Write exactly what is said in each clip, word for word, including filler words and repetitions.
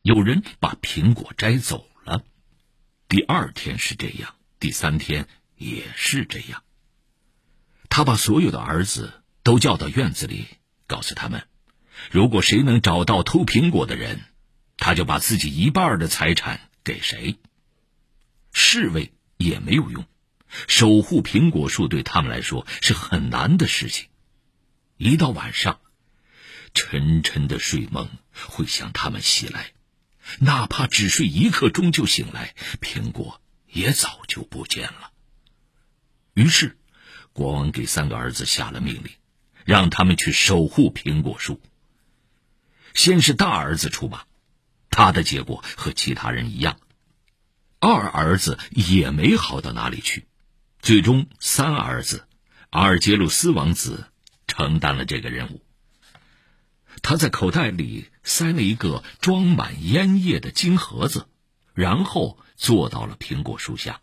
有人把苹果摘走了。第二天是这样，第三天也是这样。他把所有的儿子都叫到院子里，告诉他们，如果谁能找到偷苹果的人，他就把自己一半的财产给谁。侍卫也没有用，守护苹果树对他们来说是很难的事情。一到晚上，沉沉的睡梦会向他们袭来，哪怕只睡一刻钟就醒来，苹果也早就不见了。于是国王给三个儿子下了命令，让他们去守护苹果树。先是大儿子出马，他的结果和其他人一样。二儿子也没好到哪里去，最终三儿子阿尔杰鲁斯王子承担了这个任务。他在口袋里塞了一个装满烟叶的金盒子，然后坐到了苹果树下。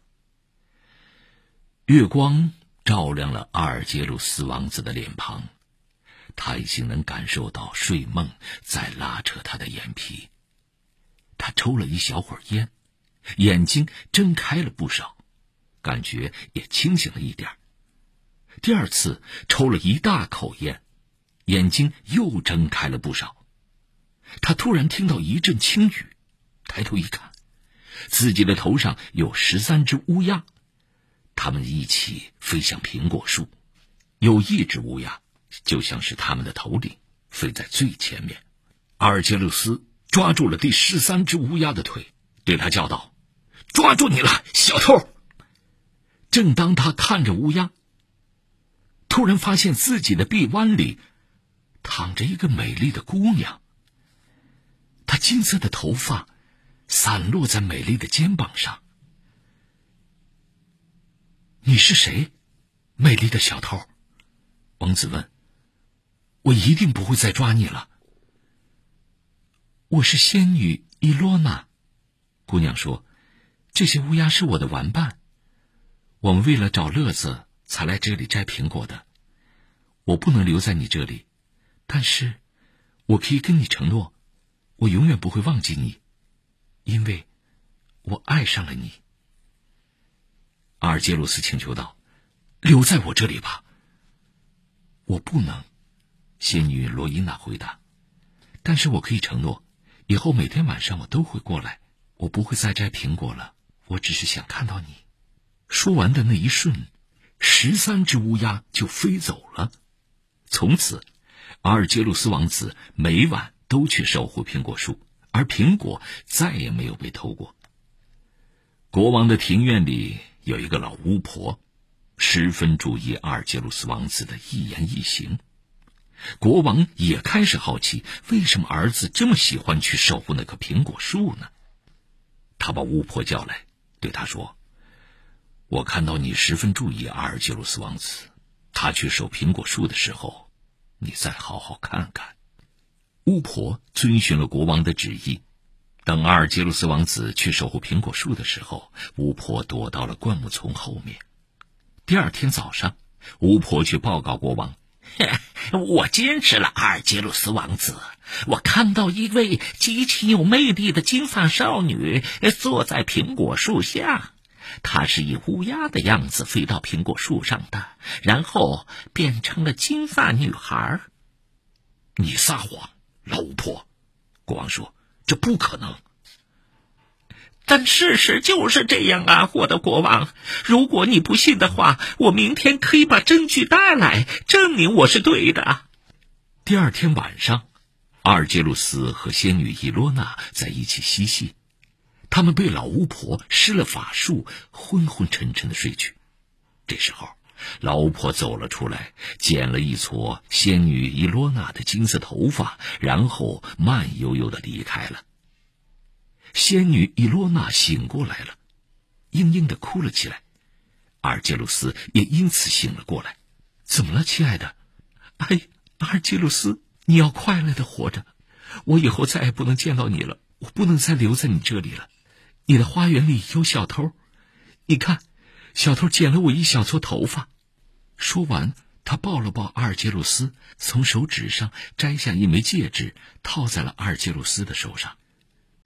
月光照亮了阿尔杰鲁斯王子的脸庞，他已经能感受到睡梦在拉扯他的眼皮。他抽了一小会儿烟，眼睛睁开了不少，感觉也清醒了一点。第二次抽了一大口烟，眼睛又睁开了不少。他突然听到一阵轻语，抬头一看，自己的头上有十三只乌鸦，它们一起飞向苹果树。有一只乌鸦就像是他们的头领，飞在最前面。阿尔杰鲁斯抓住了第十三只乌鸦的腿，对他叫道：抓住你了，小偷！正当他看着乌鸦，突然发现自己的臂弯里躺着一个美丽的姑娘。她金色的头发散落在美丽的肩膀上。你是谁，美丽的小偷？王子问。我一定不会再抓你了。我是仙女伊洛娜，姑娘说，这些乌鸦是我的玩伴，我们为了找乐子才来这里摘苹果的。我不能留在你这里，但是我可以跟你承诺，我永远不会忘记你，因为我爱上了你。阿尔杰鲁斯请求道：留在我这里吧。我不能，仙女罗伊娜回答，但是我可以承诺，以后每天晚上我都会过来，我不会再摘苹果了，我只是想看到你。说完的那一瞬，十三只乌鸦就飞走了。从此阿尔杰鲁斯王子每晚都去守护苹果树，而苹果再也没有被偷过。国王的庭院里有一个老巫婆，十分注意阿尔杰鲁斯王子的一言一行。国王也开始好奇，为什么儿子这么喜欢去守护那棵苹果树呢？他把巫婆叫来，对他说：我看到你十分注意阿尔杰鲁斯王子，他去守苹果树的时候，你再好好看看。巫婆遵循了国王的旨意，等阿尔杰鲁斯王子去守护苹果树的时候，巫婆躲到了灌木丛后面。第二天早上，巫婆去报告国王：我监视了阿尔杰鲁斯王子，我看到一位极其有魅力的金发少女坐在苹果树下，她是以乌鸦的样子飞到苹果树上的，然后变成了金发女孩。你撒谎，老巫婆！国王说，这不可能。但事实就是这样啊，我的国王，如果你不信的话，我明天可以把证据带来，证明我是对的。第二天晚上，阿尔杰鲁斯和仙女伊洛娜在一起嬉戏，他们被老巫婆施了法术，昏昏沉沉的睡去。这时候老巫婆走了出来，剪了一撮仙女伊洛娜的金色头发，然后慢悠悠地离开了。仙女伊洛娜醒过来了，嘤嘤地哭了起来。阿尔杰鲁斯也因此醒了过来。怎么了，亲爱的？哎，阿尔杰鲁斯，你要快乐地活着，我以后再也不能见到你了，我不能再留在你这里了。你的花园里有小偷，你看，小偷剪了我一小撮头发。说完，他抱了抱阿尔杰鲁斯，从手指上摘下一枚戒指，套在了阿尔杰鲁斯的手上。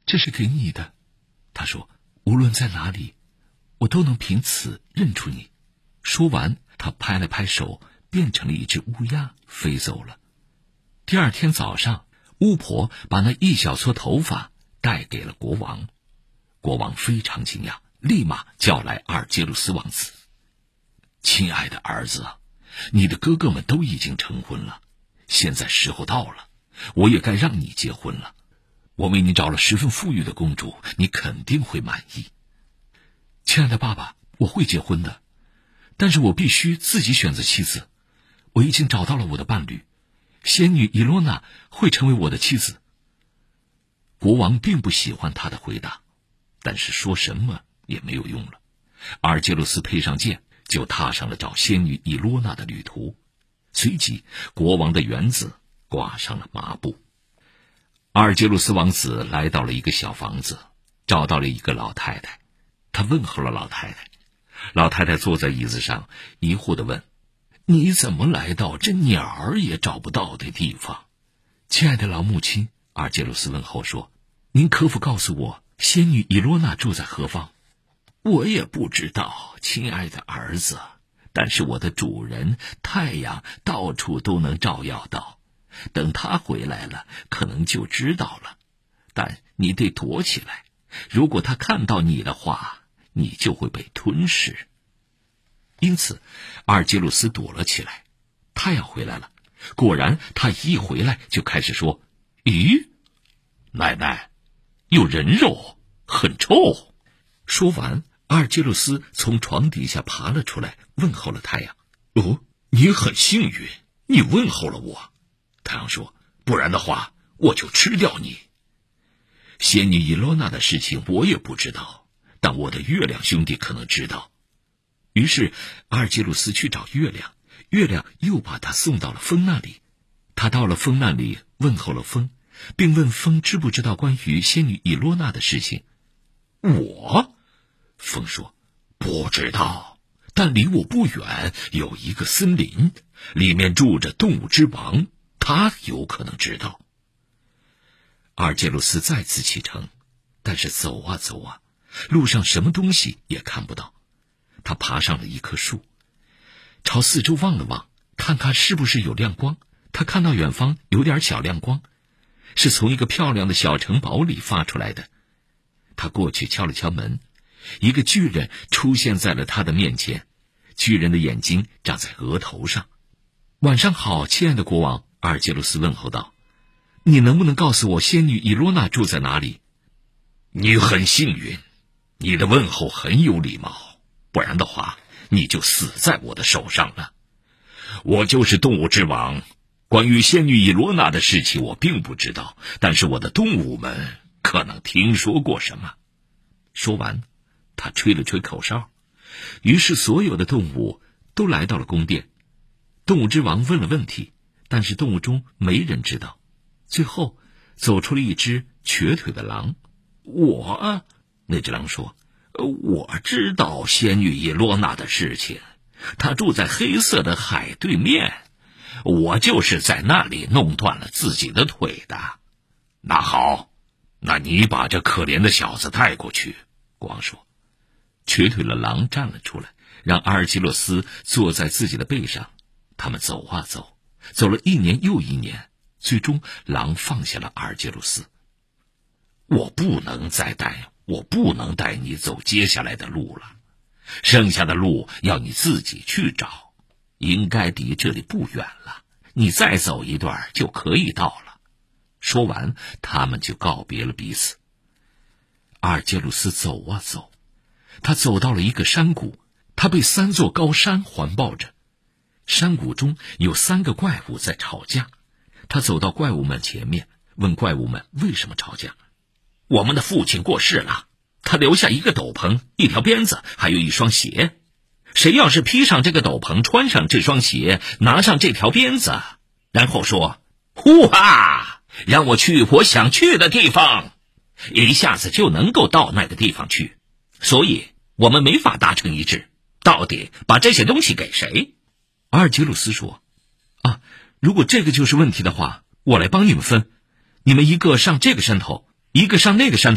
这是给你的。他说，无论在哪里，我都能凭此认出你。说完，他拍了拍手，变成了一只乌鸦飞走了。第二天早上，巫婆把那一小撮头发带给了国王。国王非常惊讶，立马叫来阿尔杰鲁斯王子。亲爱的儿子，你的哥哥们都已经成婚了，现在时候到了，我也该让你结婚了。我为你找了十分富裕的公主，你肯定会满意。亲爱的爸爸，我会结婚的，但是我必须自己选择妻子。我已经找到了我的伴侣，仙女伊洛娜会成为我的妻子。国王并不喜欢他的回答，但是说什么也没有用了。阿尔杰鲁斯配上剑，就踏上了找仙女伊洛娜的旅途。随即，国王的园子挂上了麻布。阿尔杰鲁斯王子来到了一个小房子，找到了一个老太太。他问候了老太太。老太太坐在椅子上，疑惑地问：你怎么来到这鸟儿也找不到的地方？亲爱的老母亲，阿尔杰鲁斯问候说，您可否告诉我，仙女伊洛娜住在何方？我也不知道，亲爱的儿子，但是我的主人太阳到处都能照耀到，等他回来了，可能就知道了。但你得躲起来，如果他看到你的话，你就会被吞噬。因此，阿尔杰鲁斯躲了起来。太阳回来了，果然他一回来就开始说：咦，奶奶，有人肉，很臭。说完，阿尔杰鲁斯从床底下爬了出来，问候了太阳。哦，你很幸运，你问候了我。太阳说，不然的话，我就吃掉你。仙女伊洛娜的事情我也不知道，但我的月亮兄弟可能知道。于是阿尔杰鲁斯去找月亮，月亮又把他送到了风那里。他到了风那里，问候了风，并问风知不知道关于仙女伊洛娜的事情。我？风说，不知道，但离我不远有一个森林，里面住着动物之王，他有可能知道。阿尔杰鲁斯再次启程，但是走啊走啊，路上什么东西也看不到。他爬上了一棵树，朝四周望了望，看看是不是有亮光。他看到远方有点小亮光，是从一个漂亮的小城堡里发出来的。他过去敲了敲门，一个巨人出现在了他的面前。巨人的眼睛长在额头上。晚上好，亲爱的国王，阿尔杰鲁斯问候道，你能不能告诉我仙女伊洛娜住在哪里？你很幸运，你的问候很有礼貌，不然的话你就死在我的手上了。我就是动物之王，关于仙女伊洛娜的事情我并不知道，但是我的动物们可能听说过什么。说完，他吹了吹口哨，于是所有的动物都来到了宫殿。动物之王问了问题，但是动物中没人知道。最后走出了一只瘸腿的狼。我，那只狼说，我知道仙女伊洛娜的事情，她住在黑色的海对面，我就是在那里弄断了自己的腿的。那好，那你把这可怜的小子带过去。国王说。瘸腿的狼站了出来，让阿尔基洛斯坐在自己的背上。他们走啊走，走了一年又一年，最终狼放下了阿尔杰鲁斯。我不能再带，我不能带你走接下来的路了，剩下的路要你自己去找，应该离这里不远了，你再走一段就可以到了。说完，他们就告别了彼此。阿尔杰鲁斯走啊走，他走到了一个山谷，他被三座高山环抱着。山谷中有三个怪物在吵架，他走到怪物们前面，问怪物们为什么吵架。我们的父亲过世了，他留下一个斗篷，一条鞭子，还有一双鞋。谁要是披上这个斗篷，穿上这双鞋，拿上这条鞭子，然后说呼哈，让我去我想去的地方，一下子就能够到那个地方去。所以我们没法达成一致，到底把这些东西给谁？阿尔杰鲁斯说，啊，如果这个就是问题的话，我来帮你们分，你们一个上这个山头，一个上那个山头。